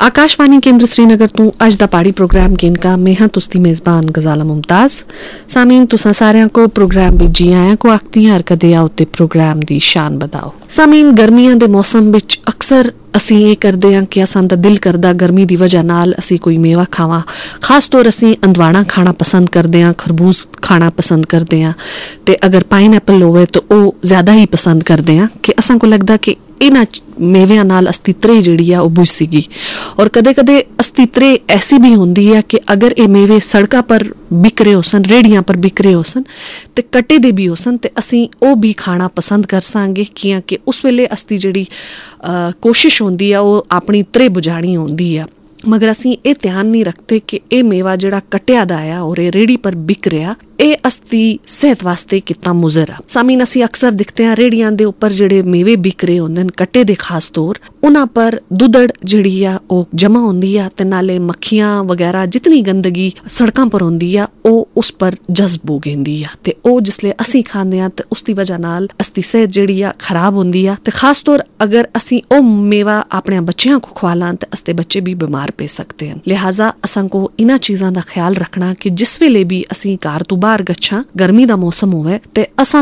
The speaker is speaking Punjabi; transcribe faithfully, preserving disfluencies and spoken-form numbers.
आकाशवाणी केंद्र श्रीनगर तो अज दा पहाड़ी प्रोग्राम गेनका मैं हाँ तुसदी मेज़बान गजाला मुमताज़। सामीन तुसां सारियां को प्रोग्राम विच जी आयां को आखदी हां कदे आओ ते प्रोग्राम दी शान बधाओ। सामीन गर्मियां दे मौसम विच अक्सर ਅਸੀਂ ਇਹ ਕਰਦੇ ਹਾਂ ਕਿ ਅਸਾਂ ਦਾ ਦਿਲ ਕਰਦਾ ਗਰਮੀ ਦੀ ਵਜ੍ਹਾ ਨਾਲ ਅਸੀਂ ਕੋਈ ਮੇਵਾ ਖਾਵਾਂ। ਖਾਸ ਤੌਰ ਅਸੀਂ ਅੰਦਵਾਣਾ ਖਾਣਾ ਪਸੰਦ ਕਰਦੇ ਹਾਂ, ਖਰਬੂਜ਼ ਖਾਣਾ ਪਸੰਦ ਕਰਦੇ ਹਾਂ ਤੇ ਅਗਰ ਪਾਈਨਐਪਲ ਹੋਵੇ ਤਾਂ ਉਹ ਜ਼ਿਆਦਾ ਹੀ ਪਸੰਦ ਕਰਦੇ ਹਾਂ ਕਿ ਅਸਾਂ ਕੋ ਲੱਗਦਾ ਕਿ ਇਹਨਾਂ ਮੇਵਿਆਂ ਨਾਲ ਅਸਤਿਤਰੇ ਜਿਹੜੀ ਆ ਉਹ ਬੁਝ ਸੀਗੀ। ਔਰ ਕਦੇ ਕਦੇ ਅਸਤਿਤਰੇ ਐਸੀ ਵੀ ਹੁੰਦੀ ਹੈ ਕਿ ਅਗਰ ਇਹ ਮੇਵੇ ਸੜਕਾਂ ਪਰ ਵਿਕ ਰਹੇ ਹੋਸਨ, ਰੇੜੀਆਂ ਪਰ ਵਿਕ ਰਹੇ ਹੋਸਨ ਤੇ ਕੱਟੇ ਦੇ ਵੀ ਹੋਸਨ ਤੇ ਅਸੀਂ ਉਹ ਵੀ ਖਾਣਾ ਪਸੰਦ ਕਰ ਸਾਂਗੇ ਕਿਆਂ ਕਿ ਉਸ ਵੇਲੇ ਅਸਤੀ ਜਿਹੜੀ ਕੋਸ਼ਿਸ਼ ਹੁੰਦੀ ਆ ਉਹ ਆਪਣੀ ਤਰੇ ਬੁਝਾਣੀ ਹੁੰਦੀ ਆ। ਮਗਰ ਅਸੀਂ ਇਹ ਧਿਆਨ ਨਹੀਂ ਰੱਖਦੇ ਕਿ ਇਹ ਮੇਵਾ ਜਿਹੜਾ ਕੱਟਿਆ ਦਾ ਆ ਔਰ ਇਹ ਰੇੜੀ ਪਰ ਵਿਕ ਰਿਹਾ ਇਹ ਅਸਤੀ ਸਿਹਤ ਵਾਸਤੇ ਕਿੰਨਾ ਮੁਜ਼ਰ ਆ। ਸਾਮੀਨ ਅਸੀਂ ਅਕਸਰ ਦਿਖਦੇ ਹਾਂ ਰੇੜੀਆਂ ਦੇ ਉੱਪਰ ਜਿਹੜੇ ਮੇਵੇ ਵਿਕ ਰਹੇ ਹੁੰਦੇ ਨੇ ਕੱਟੇ ਦੇ ਖਾਸ ਤੌਰ ਉਹਨਾਂ ਪਰ ਦੁੱਧੜ ਜਿਹੜੀ ਆ ਉਹ ਜਮਾ ਹੁੰਦੀ ਆ ਤੇ ਨਾਲੇ ਮੱਖੀਆਂ ਵਗੈਰਾ ਜਿਤਨੀ ਗੰਦਗੀ ਸੜਕਾਂ ਪਰ ਹੁੰਦੀ ਆ ਉਹ ਉਸ ਪਰ ਜਜ਼ਬ ਹੋ ਗਈ ਆ ਤੇ ਉਹ ਜਿਸਲੇ ਅਸੀਂ ਖਾਂਦੇ ਆ ਤੇ ਉਸ ਦੀ ਵਜ੍ਹਾ ਨਾਲ ਅਸਤੀ ਸਿਹਤ ਜਿਹੜੀ ਆ ਖਰਾਬ ਹੁੰਦੀ ਆ ਤੇ ਖਾਸ ਤੌਰ ਅਗਰ ਅਸੀਂ ਉਹ ਮੇਵਾ ਆਪਣੇ ਬੱਚਿਆਂ को ਖਵਾਲਾਂ ਤੇ ਅਸਤੇ ਬੱਚੇ ਵੀ ਬਿਮਾਰ ਪੈ ਸਕਦੇ ਹਨ। ਲਿਹਾਜ਼ਾ ਅਸਾਂ ਕੋ ਇਹਨਾਂ ਚੀਜ਼ਾਂ ਦਾ ਖਿਆਲ ਰੱਖਣਾ ਕਿ ਜਿਸ ਵੇਲੇ ਵੀ ਅਸੀਂ ਘਰ ਤੋਂ ਬਾਹਰ ਗੱਛਾਂ ਗਰਮੀ ਦਾ ਮੌਸਮ ਹੋਵੇ ਤੇ ਅਸਾਂ